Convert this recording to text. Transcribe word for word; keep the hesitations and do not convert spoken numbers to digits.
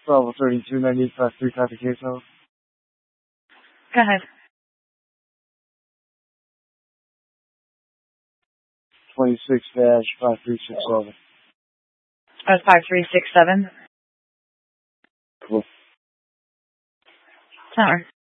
Bravo thirty-two ninety-eight five three, copy case hold. Go ahead. twenty-six dash five three six seven. Oh, five three six seven? Cool. Tower.